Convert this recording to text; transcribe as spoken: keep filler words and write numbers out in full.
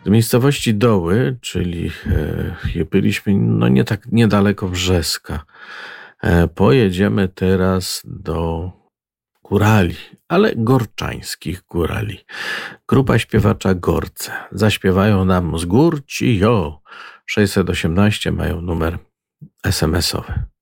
Z miejscowości Doły, czyli e, byliśmy no nie tak niedaleko Brzeska. E, pojedziemy teraz do górali, ale gorczańskich górali. Grupa śpiewacza Gorce. Zaśpiewają nam z gór ci jo. sześćset osiemnaście mają numer es em esowy.